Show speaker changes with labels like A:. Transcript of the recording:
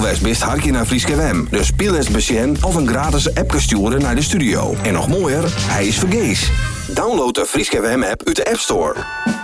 A: speelles best hartje naar Frieske WM. Dus speelles besjen of een gratis appje sturen naar de studio. En nog mooier, hij is vergees. Download de Frieske WM app uit de App Store.